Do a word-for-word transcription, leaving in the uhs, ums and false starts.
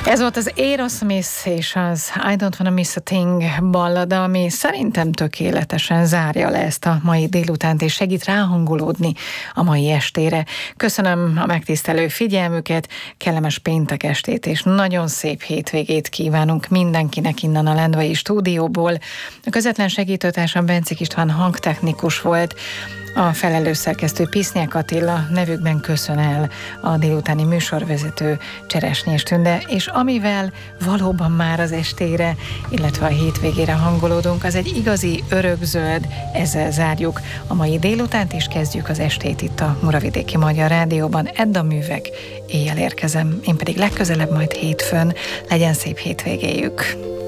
Ez volt az Aerosmith és az I Don't Wanna Miss a Thing ballada, ami szerintem tökéletesen zárja le ezt a mai délutánt, és segít ráhangolódni a mai estére. Köszönöm a megtisztelő figyelmüket, kellemes péntek estét, és nagyon szép hétvégét kívánunk mindenkinek innen a Lendvai stúdióból. A közvetlen segítőtársam Bencik István hangtechnikus volt, a felelős szerkesztő Pisznyák Attila, nevükben köszön el a délutáni műsorvezető Cseresnyés Tünde, és amivel valóban már az estére, illetve a hétvégére hangolódunk, az egy igazi örökzöld, ezzel zárjuk a mai délutánt, és kezdjük az estét itt a Muravidéki Magyar Rádióban. Edda Művek, éjjel érkezem, én pedig legközelebb majd hétfőn. Legyen szép hétvégéjük!